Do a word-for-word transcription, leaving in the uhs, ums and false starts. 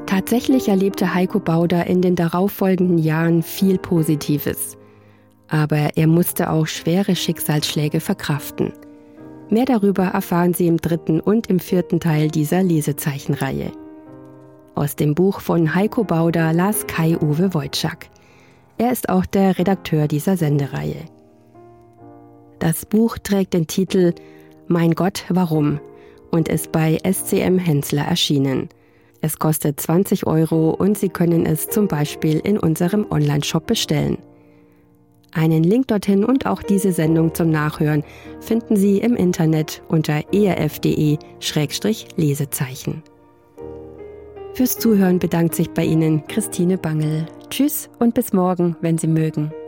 Tatsächlich erlebte Heiko Bauder in den darauffolgenden Jahren viel Positives. Aber er musste auch schwere Schicksalsschläge verkraften. Mehr darüber erfahren Sie im dritten und im vierten Teil dieser Lesezeichenreihe. Aus dem Buch von Heiko Bauder las Kai-Uwe Wojczak. Er ist auch der Redakteur dieser Sendereihe. Das Buch trägt den Titel »Mein Gott, warum?« und ist bei S C M Hensler erschienen. Es kostet zwanzig Euro und Sie können es zum Beispiel in unserem Onlineshop bestellen. Einen Link dorthin und auch diese Sendung zum Nachhören finden Sie im Internet unter e r f punkt d e Schrägstrich Lesezeichen. Fürs Zuhören bedankt sich bei Ihnen Christine Bangel. Tschüss und bis morgen, wenn Sie mögen.